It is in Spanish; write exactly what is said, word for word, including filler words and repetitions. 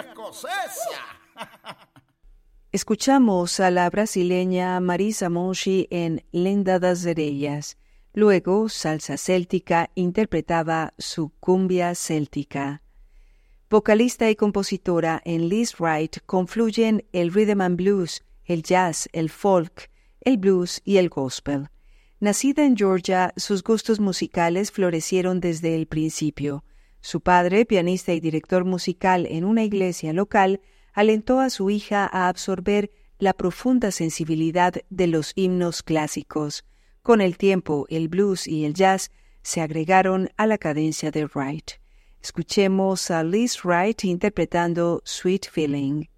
escocesa. Escuchamos a la brasileña Marisa Monchi en Lenda das Areias. Luego, Salsa Céltica interpretaba su cumbia céltica. Vocalista y compositora en Liz Wright confluyen el rhythm and blues, el jazz, el folk, el blues y el gospel. Nacida en Georgia, sus gustos musicales florecieron desde el principio. Su padre, pianista y director musical en una iglesia local, alentó a su hija a absorber la profunda sensibilidad de los himnos clásicos. Con el tiempo, el blues y el jazz se agregaron a la cadencia de Wright. Escuchemos a Liz Wright interpretando Sweet Feeling.